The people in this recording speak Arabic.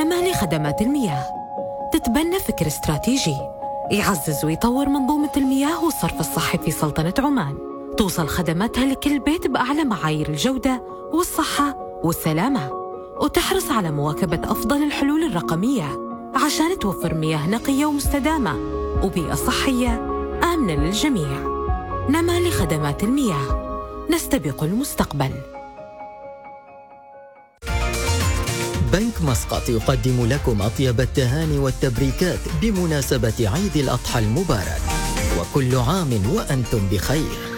نمالي خدمات المياه تتبنى فكر استراتيجي يعزز ويطور منظومة المياه والصرف الصحي في سلطنة عمان، توصل خدماتها لكل بيت بأعلى معايير الجودة والصحة والسلامة، وتحرص على مواكبة أفضل الحلول الرقمية عشان توفر مياه نقية ومستدامة وبيئة صحية آمنة للجميع. نمالي خدمات المياه، نستبق المستقبل. بنك مسقط يقدم لكم أطيب التهاني والتبريكات بمناسبة عيد الأضحى المبارك، وكل عام وأنتم بخير.